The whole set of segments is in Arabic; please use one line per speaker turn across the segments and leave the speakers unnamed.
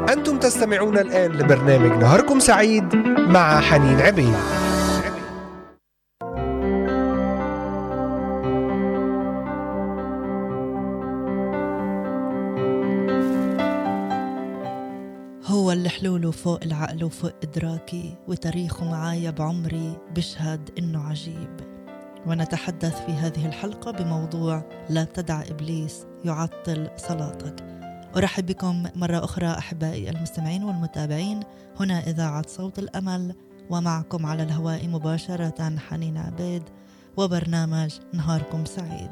أنتم تستمعون الآن لبرنامج نهاركم سعيد مع حنين عبيد.
هو اللي حلوله فوق العقل وفوق إدراكي، وتاريخه معايا بعمري بشهد إنه عجيب. ونتحدث في هذه الحلقة بموضوع لا تدع إبليس يعطل صلاتك. أرحب بكم مرة أخرى أحبائي المستمعين والمتابعين، هنا إذاعة صوت الأمل، ومعكم على الهواء مباشرة حنين عبيد وبرنامج نهاركم سعيد.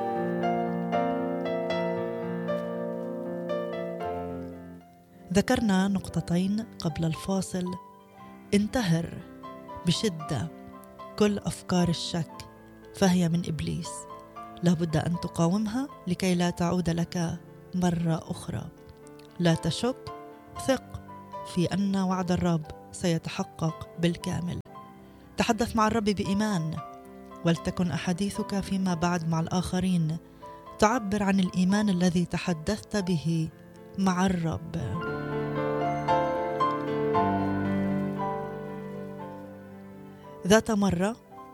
ذكرنا نقطتين قبل الفاصل. انتهر بشدة كل أفكار الشك، فهي من إبليس، لابد أن تقاومها لكي لا تعود لك مرة أخرى. لا تشك، ثق في أن وعد الرب سيتحقق بالكامل. تحدث مع الرب بإيمان، ولتكن أحاديثك فيما بعد مع الآخرين تعبر عن الإيمان الذي تحدثت به مع الرب. ذات مرة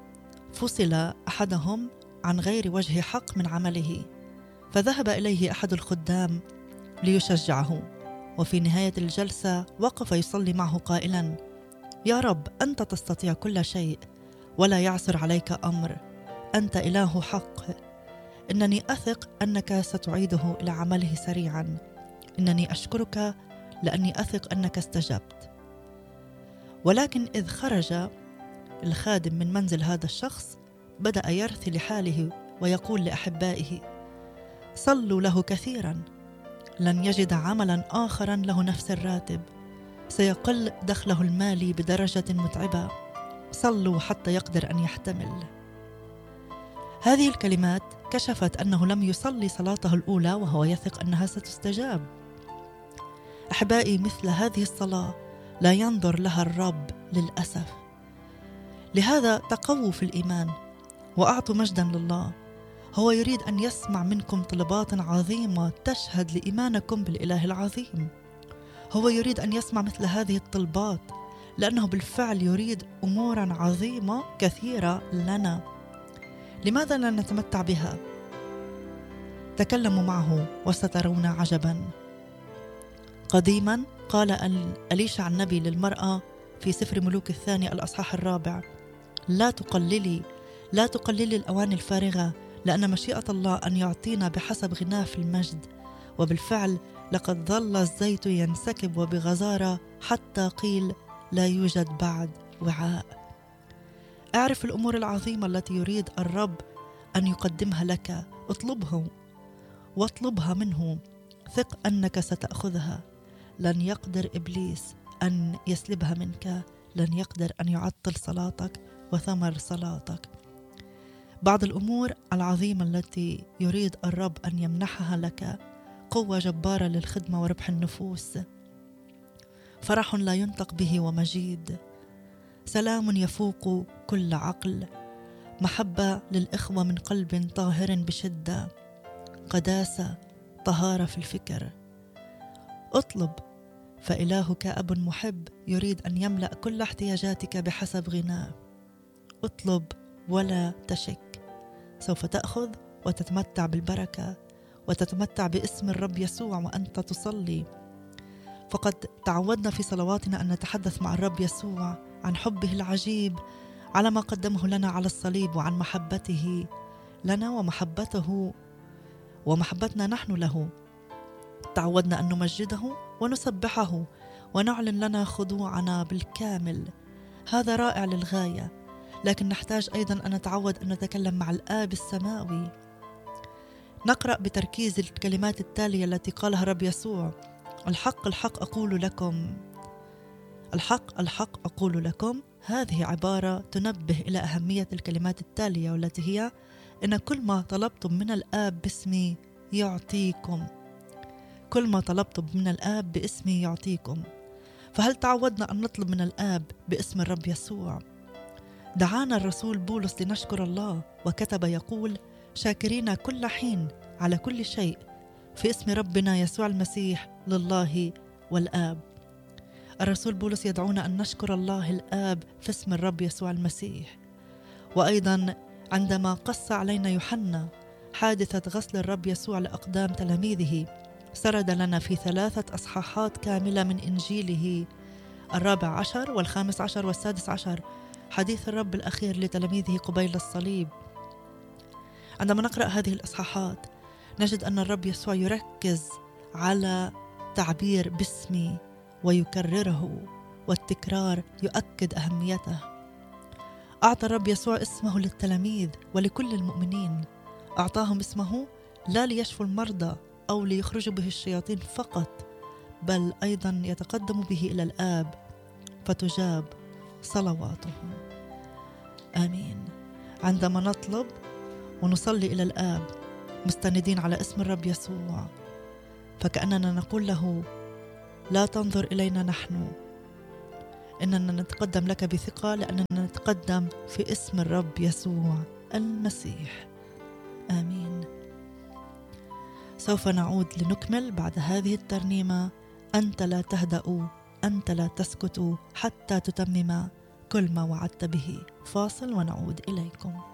فصل أحدهم عن غير وجه حق من عمله، فذهب إليه أحد الخدام ليشجعه، وفي نهاية الجلسة وقف يصلي معه قائلا: يا رب، أنت تستطيع كل شيء ولا يعثر عليك أمر، أنت إله حق، إنني أثق أنك ستعيده إلى عمله سريعا، إنني أشكرك لأني أثق أنك استجبت. ولكن إذ خرج الخادم من منزل هذا الشخص بدأ يرثي لحاله ويقول لأحبائه: صلوا له كثيرا، لن يجد عملا آخرا له نفس الراتب، سيقل دخله المالي بدرجة متعبة، صلوا حتى يقدر أن يحتمل. هذه الكلمات كشفت أنه لم يصلي صلاته الأولى وهو يثق أنها ستستجاب. أحبائي، مثل هذه الصلاة لا ينظر لها الرب للأسف. لهذا تقووا في الإيمان وأعطوا مجدا لله. هو يريد أن يسمع منكم طلبات عظيمة تشهد لإيمانكم بالإله العظيم. هو يريد أن يسمع مثل هذه الطلبات لأنه بالفعل يريد أمورا عظيمة كثيرة لنا. لماذا لا نتمتع بها؟ تكلموا معه وسترون عجبا. قديما قال أليشع النبي للمرأة في سفر ملوك الثاني الأصحاح 4: لا تقللي الأواني الفارغة، لأن مشيئة الله أن يعطينا بحسب غناه في المجد. وبالفعل لقد ظل الزيت ينسكب وبغزارة حتى قيل لا يوجد بعد وعاء. اعرف الأمور العظيمة التي يريد الرب أن يقدمها لك، اطلبه واطلبها منه، ثق أنك ستأخذها. لن يقدر إبليس أن يسلبها منك، لن يقدر أن يعطل صلاتك وثمر صلاتك. بعض الأمور العظيمة التي يريد الرب أن يمنحها لك: قوة جبارة للخدمة وربح النفوس، فرح لا ينطق به ومجيد، سلام يفوق كل عقل، محبة للإخوة من قلب طاهر بشدة، قداسة، طهارة في الفكر. اطلب، فإلهك أب محب يريد أن يملأ كل احتياجاتك بحسب غناه. اطلب ولا تشك، سوف تأخذ وتتمتع بالبركة وتتمتع باسم الرب يسوع وأنت تصلي. فقد تعودنا في صلواتنا أن نتحدث مع الرب يسوع عن حبه العجيب على ما قدمه لنا على الصليب، وعن محبته لنا ومحبتنا نحن له. تعودنا أن نمجده ونسبحه ونعلن لنا خضوعنا بالكامل. هذا رائع للغاية، لكن نحتاج أيضا أن نتعود أن نتكلم مع الآب السماوي. نقرأ بتركيز الكلمات التالية التي قالها الرب يسوع: الحق الحق أقول لكم، الحق الحق أقول لكم. هذه عبارة تنبه إلى أهمية الكلمات التالية، والتي هي: إن كل ما طلبتم من الآب باسمي يعطيكم. كل ما طلبتم من الآب باسمي يعطيكم. فهل تعودنا أن نطلب من الآب باسم الرب يسوع؟ دعانا الرسول بولس لنشكر الله وكتب يقول: شاكرين كل حين على كل شيء في اسم ربنا يسوع المسيح لله والآب. الرسول بولس يدعونا أن نشكر الله الآب في اسم الرب يسوع المسيح. وأيضا عندما قص علينا يوحنا حادثة غسل الرب يسوع لأقدام تلاميذه، سرد لنا في 3 أصحاحات كاملة من إنجيله 14 و15 و16 حديث الرب الأخير لتلاميذه قبيل الصليب. عندما نقرأ هذه الأصحاحات نجد أن الرب يسوع يركز على تعبير باسمي ويكرره، والتكرار يؤكد أهميته. أعطى الرب يسوع اسمه للتلاميذ ولكل المؤمنين. أعطاهم اسمه لا ليشفوا المرضى أو ليخرجوا به الشياطين فقط، بل أيضا يتقدم به إلى الآب فتجاب صلواتهم. آمين. عندما نطلب ونصلي إلى الآب مستندين على اسم الرب يسوع، فكأننا نقول له: لا تنظر إلينا نحن، إننا نتقدم لك بثقة، لأننا نتقدم في اسم الرب يسوع المسيح. آمين. سوف نعود لنكمل بعد هذه الترنيمة: أنت لا تهدأ، أنت لا تسكت حتى تتمم كل ما وعدت به. فاصل ونعود إليكم.